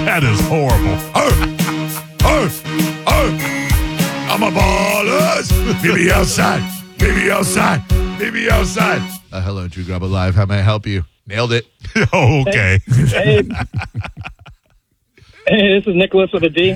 That is horrible. I'm a ballers. Meet me outside. Meet me outside. Meet me outside. Hello, Drew Garabo Live. How may I help you? Nailed it. Oh, okay. Hey, this is Nicholas with a D.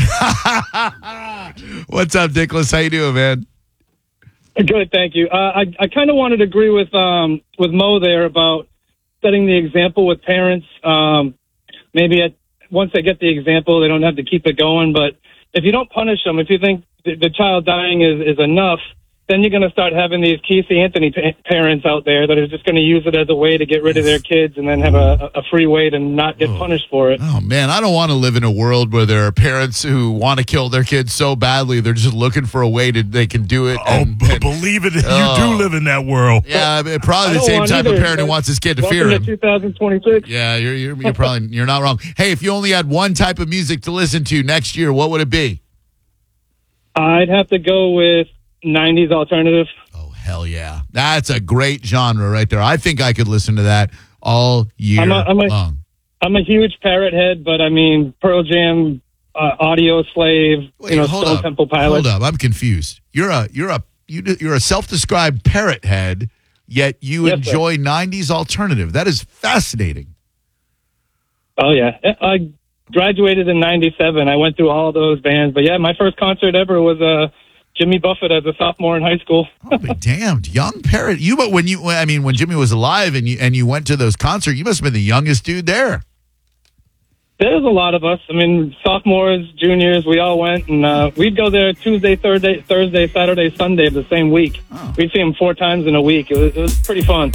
What's up, Nicholas? How you doing, man? Good, thank you. I kind of wanted to agree with Mo there about setting the example with parents. Maybe once they get the example, they don't have to keep it going. But if you don't punish them, if you think the child dying is enough, then you're going to start having these Casey Anthony parents out there that are just going to use it as a way to get rid of their kids and then have a free way to not get punished for it. Oh, man, I don't want to live in a world where there are parents who want to kill their kids so badly they're just looking for a way they can do it. Believe it, you do live in that world. Yeah, probably the same type of parent who wants his kid to fear him. 2026. Yeah, you're not wrong. Hey, if you only had one type of music to listen to next year, what would it be? I'd have to go with 90s alternative. Oh, hell yeah. That's a great genre right there. I think I could listen to that all year long. I'm a huge Parrot head, but I mean, Pearl Jam, Audio Slave, Stone Temple Pilots. Hold up. I'm confused. You're a self-described Parrot head, yet you enjoy 90s alternative. That is fascinating. Oh, yeah. I graduated in 97. I went through all those bands. But, yeah, my first concert ever was Jimmy Buffett as a sophomore in high school. Oh, be damned. Young Parrot. When Jimmy was alive and you went to those concerts, you must have been the youngest dude there. There's a lot of us. I mean, sophomores, juniors, we all went. And we'd go there Tuesday, Thursday, Saturday, Sunday of the same week. Oh. We'd see them 4 times in a week. It was pretty fun.